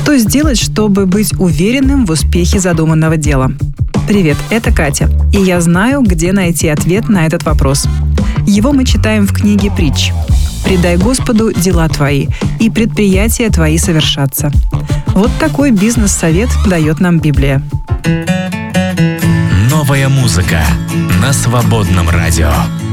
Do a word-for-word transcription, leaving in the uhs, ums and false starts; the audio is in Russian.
Что сделать, чтобы быть уверенным в успехе задуманного дела? Привет, это Катя, и я знаю, где найти ответ на этот вопрос. Его мы читаем в книге «Притч». «Предай Господу дела твои, и предприятия твои совершатся». Вот такой бизнес-совет дает нам Библия. Новая музыка на Свободном радио.